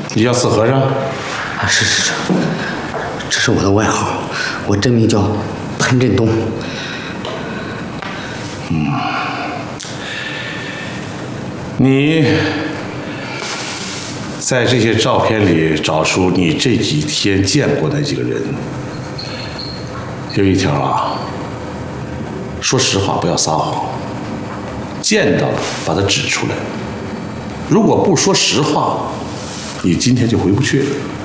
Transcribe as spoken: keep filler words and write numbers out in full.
你叫四和尚？ 啊，是是是，这是我的外号，我真名叫潘振东。 嗯，你在这些照片里找出你这几天见过的几个人，有一条啊，说实话，不要撒谎，见到了把它指出来。如果不说实话，你今天就回不去了。